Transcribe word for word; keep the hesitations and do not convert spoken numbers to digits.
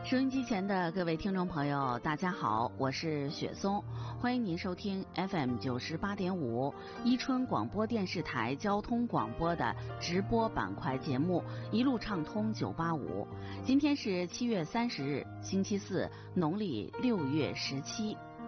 收音机前的各位听众朋友，大家好，我是雪松，欢迎您收听 F M 九十八点五伊春广播电视台交通广播的直播板块节目《一路畅通九八五》。今天是七月三十日，星期四，农历六月十七。